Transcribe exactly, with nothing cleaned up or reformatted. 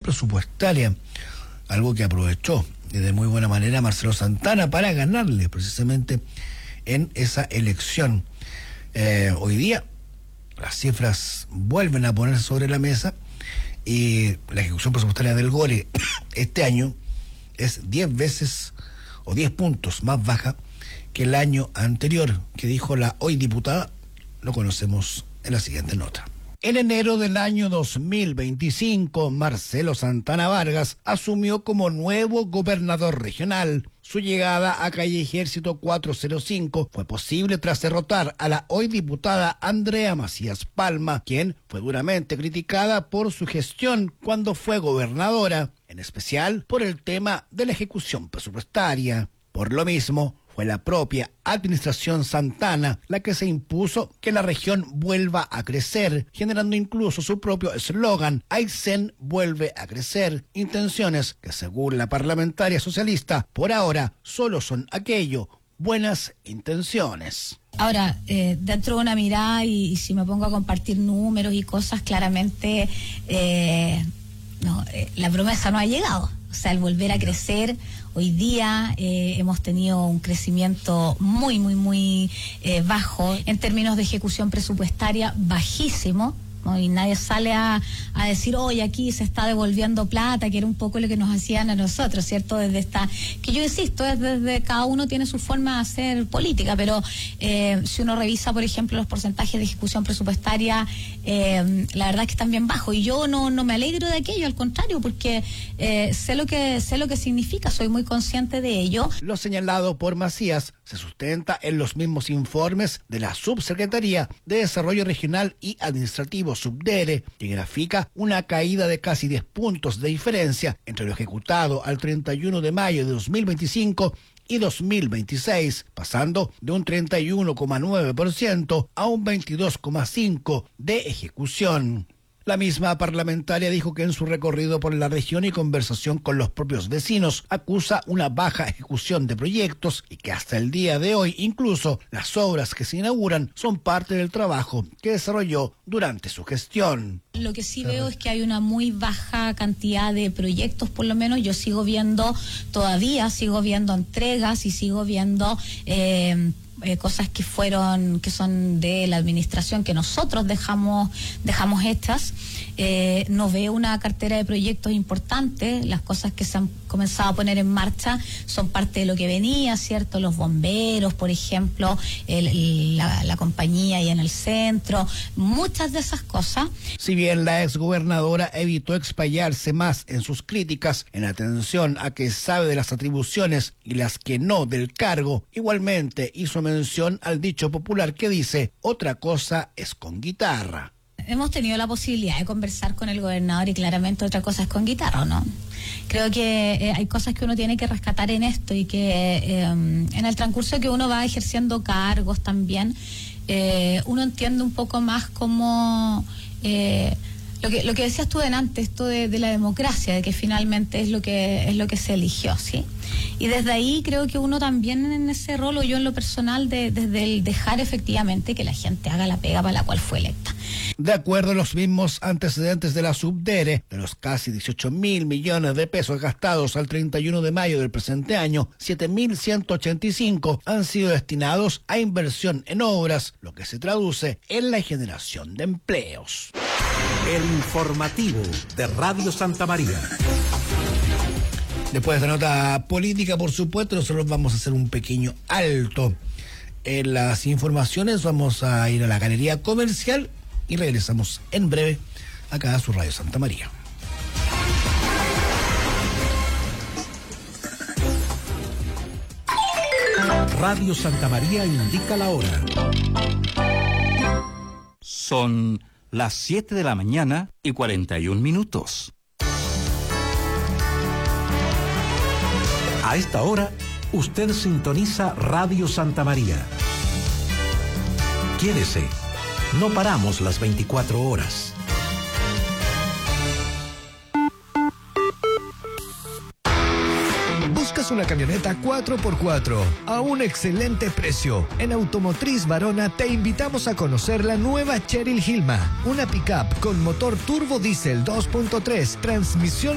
presupuestaria, algo que aprovechó de muy buena manera Marcelo Santana para ganarle precisamente en esa elección. Eh, hoy día las cifras vuelven a ponerse sobre la mesa y la ejecución presupuestaria del GORE este año es diez veces o diez puntos más baja que el año anterior, que dijo la hoy diputada. Lo conocemos en la siguiente nota. En enero del año dos mil veinticinco, Marcelo Santana Vargas asumió como nuevo gobernador regional. Su llegada a Calle Ejército cuatrocientos cinco fue posible tras derrotar a la hoy diputada Andrea Macías Palma, quien fue duramente criticada por su gestión cuando fue gobernadora, en especial por el tema de la ejecución presupuestaria. Por lo mismo, fue la propia administración Santana la que se impuso que la región vuelva a crecer, generando incluso su propio eslogan, Aysén vuelve a crecer, intenciones que según la parlamentaria socialista, por ahora solo son aquello, buenas intenciones. Ahora, eh, dentro de una mirada, y, y si me pongo a compartir números y cosas, claramente eh, no, eh, la promesa no ha llegado. O sea, el volver a crecer, hoy día eh, hemos tenido un crecimiento muy, muy, muy eh, bajo, en términos de ejecución presupuestaria, bajísimo, ¿no? Y nadie sale a, a decir, oye, aquí se está devolviendo plata, que era un poco lo que nos hacían a nosotros, ¿cierto? Desde esta, que yo insisto, es desde cada uno tiene su forma de hacer política, pero eh, si uno revisa, por ejemplo, los porcentajes de ejecución presupuestaria, eh, la verdad es que están bien bajos, y yo no, no me alegro de aquello, al contrario, porque eh, sé lo que, sé lo que significa, soy muy consciente de ello. Lo señalado por Macías se sustenta en los mismos informes de la Subsecretaría de Desarrollo Regional y Administrativo, Subdere, que grafica una caída de casi diez puntos de diferencia entre lo ejecutado al treinta y uno de mayo de dos mil veinticinco y dos mil veintiséis, pasando de un treinta y uno coma nueve por ciento a un veintidós coma cinco por ciento de ejecución. La misma parlamentaria dijo que en su recorrido por la región y conversación con los propios vecinos acusa una baja ejecución de proyectos y que hasta el día de hoy incluso las obras que se inauguran son parte del trabajo que desarrolló durante su gestión. Lo que sí veo es que hay una muy baja cantidad de proyectos, por lo menos yo sigo viendo, todavía sigo viendo entregas y sigo viendo eh, eh, cosas que fueron, que son de la administración, que nosotros dejamos, dejamos hechas. Eh, no veo una cartera de proyectos importantes. Las cosas que se han comenzado a poner en marcha son parte de lo que venía, ¿cierto? Los bomberos, por ejemplo, el, la, la compañía ahí en el centro, muchas de esas cosas. Si bien la exgobernadora evitó explayarse más en sus críticas en atención a que sabe de las atribuciones y las que no del cargo, igualmente hizo mención al dicho popular que dice, otra cosa es con guitarra. Hemos tenido la posibilidad de conversar con el gobernador y claramente otra cosa es con guitarra, ¿no? Creo que eh, hay cosas que uno tiene que rescatar en esto y que eh, en el transcurso que uno va ejerciendo cargos también, eh, uno entiende un poco más cómo... Eh, Lo que, lo que decías tú delante, esto de, de la democracia, de que finalmente es lo que es lo que se eligió, ¿sí? Y desde ahí creo que uno también en ese rol, o yo en lo personal, de, desde el dejar efectivamente que la gente haga la pega para la cual fue electa. De acuerdo a los mismos antecedentes de la Subdere, de los casi dieciocho mil millones de pesos gastados al treinta y uno de mayo del presente año, siete mil ciento ochenta y cinco han sido destinados a inversión en obras, lo que se traduce en la generación de empleos. El informativo de Radio Santa María. Después de esta nota política, por supuesto, nosotros vamos a hacer un pequeño alto en las informaciones. Vamos a ir a la galería comercial y regresamos en breve acá a su Radio Santa María. Radio Santa María indica la hora. Son las siete de la mañana y cuarenta y un minutos. A esta hora, usted sintoniza Radio Santa María. Quédese, no paramos las veinticuatro horas. ¿Buscas una camioneta cuatro por cuatro a un excelente precio? En Automotriz Varona te invitamos a conocer la nueva Cheryl Hilma, una pickup con motor turbo diésel dos punto tres, transmisión